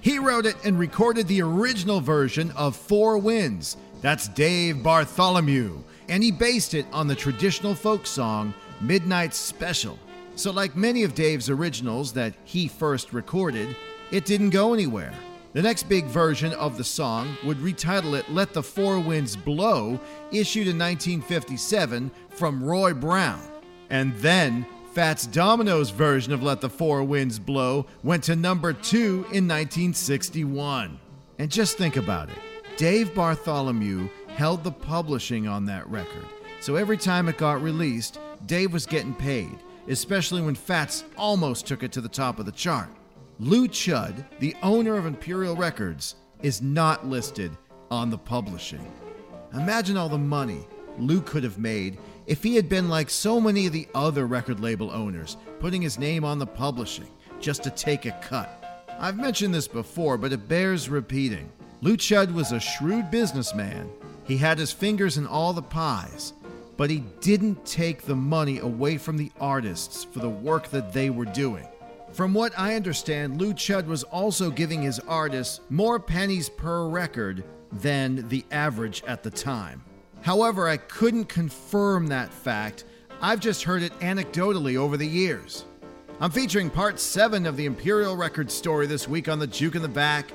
He wrote it and recorded the original version of Four Winds. That's Dave Bartholomew. And he based it on the traditional folk song Midnight Special. So like many of Dave's originals that he first recorded, it didn't go anywhere. The next big version of the song would retitle it Let the Four Winds Blow, issued in 1957 from Roy Brown. And then Fats Domino's version of Let the Four Winds Blow went to number 2 in 1961. And just think about it. Dave Bartholomew held the publishing on that record. So every time it got released, Dave was getting paid, especially when Fats almost took it to the top of the chart. Lou Chudd, the owner of Imperial Records, is not listed on the publishing. Imagine all the money Lou could have made if he had been like so many of the other record label owners, putting his name on the publishing just to take a cut. I've mentioned this before, but it bears repeating. Lou Chudd was a shrewd businessman. He had his fingers in all the pies, but he didn't take the money away from the artists for the work that they were doing. From what I understand, Lou Chudd was also giving his artists more pennies per record than the average at the time. However, I couldn't confirm that fact. I've just heard it anecdotally over the years. I'm featuring part 7 of the Imperial Records story this week on the Juke in the Back,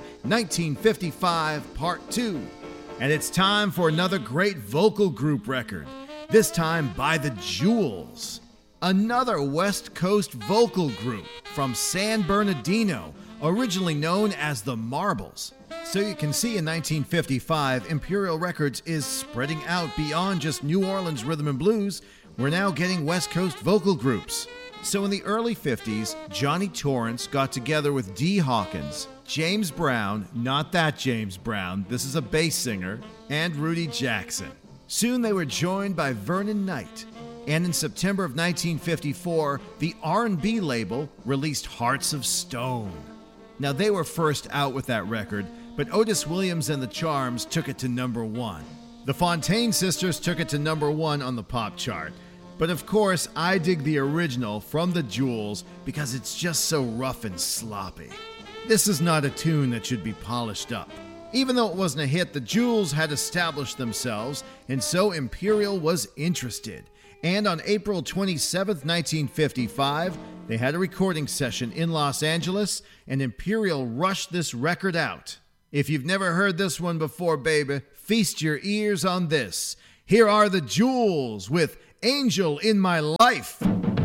1955, part 2. And it's time for another great vocal group record, this time by the Jewels. Another West Coast vocal group from San Bernardino, originally known as the Marbles. So you can see in 1955, Imperial Records is spreading out beyond just New Orleans rhythm and blues. We're now getting West Coast vocal groups. So in the early 50s, Johnny Torrance got together with Dee Hawkins, James Brown, not that James Brown, this is a bass singer, and Rudy Jackson. Soon they were joined by Vernon Knight, and in September of 1954, the R&B label released Hearts of Stone. Now they were first out with that record, but Otis Williams and the Charms took it to number 1. The Fontaine Sisters took it to number 1 on the pop chart. But of course, I dig the original from the Jewels because it's just so rough and sloppy. This is not a tune that should be polished up. Even though it wasn't a hit, the Jewels had established themselves, and so Imperial was interested. And on April 27, 1955, they had a recording session in Los Angeles, and Imperial rushed this record out. If you've never heard this one before, baby, feast your ears on this. Here are the Jewels with Angel in My Life.